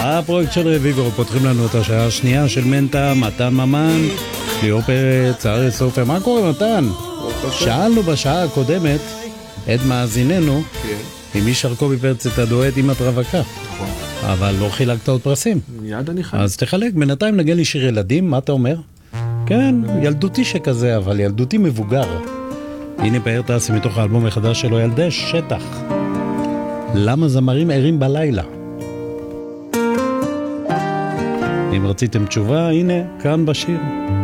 הפרויקט של רביבו, פותחים לנו את השעה השנייה של מנטה, מתן ממן, ליאור פרץ, אריה סופר. מה קורה מתן? שאלנו בשעה הקודמת את מאזיננו אם איש ארקובי פרץ את הדואט עם התרווקה, אבל לא חילקת עוד פרסים. מיד אני חייב. אז תחלק, בינתיים נגן לי שיר ילדים, מה אתה אומר? כן, ילדותי שכזה, אבל ילדותי מבוגר. הנה פאר טסי מתוך האלבום החדש שלו, ילדי שטח. למה זמרים ערים בלילה? אם רציתם תשובה, הנה, כאן בשיר.